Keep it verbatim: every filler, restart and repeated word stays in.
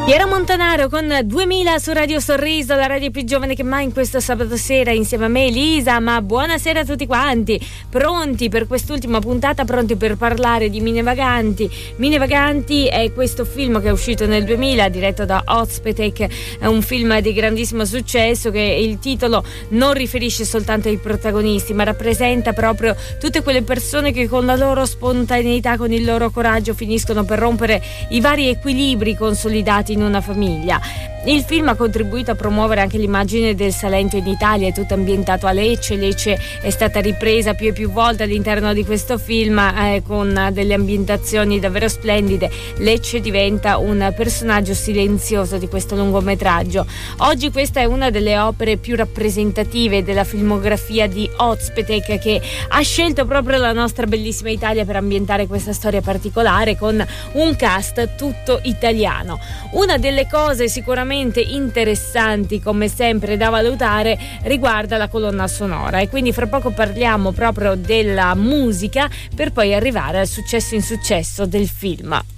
Piero Montanaro con duemila su Radio Sorriso, la radio più giovane che mai in questo sabato sera, insieme a me Elisa. Ma buonasera a tutti quanti, pronti per quest'ultima puntata, pronti per parlare di Mine Vaganti. Mine Vaganti è questo film che è uscito nel duemila, diretto da Ozpetek, è un film di grandissimo successo che il titolo non riferisce soltanto ai protagonisti, ma rappresenta proprio tutte quelle persone che con la loro spontaneità, con il loro coraggio finiscono per rompere i vari equilibri consolidati in una famiglia. Il film ha contribuito a promuovere anche l'immagine del Salento in Italia, è tutto ambientato a Lecce. Lecce è stata ripresa più e più volte all'interno di questo film eh, con delle ambientazioni davvero splendide. Lecce diventa un personaggio silenzioso di questo lungometraggio. Oggi questa è una delle opere più rappresentative della filmografia di Ozpetek, che ha scelto proprio la nostra bellissima Italia per ambientare questa storia particolare con un cast tutto italiano. Una delle cose sicuramente interessanti, come sempre, da valutare riguarda la colonna sonora, e quindi fra poco parliamo proprio della musica per poi arrivare al successo in successo del film.